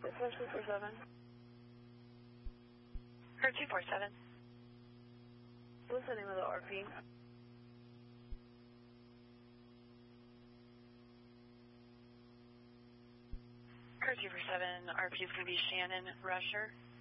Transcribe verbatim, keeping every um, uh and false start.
four two four seven. Her two four seven. What's the name of the R P? Her two four seven, R P is going to be Shannon Rusher.